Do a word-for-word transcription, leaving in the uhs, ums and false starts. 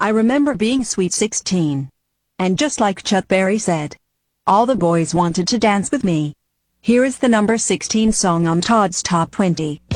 I remember being sweet sixteen. And just like Chuck Berry said, all the boys wanted to dance with me. Here is the number sixteen song on Todd's Top twenty.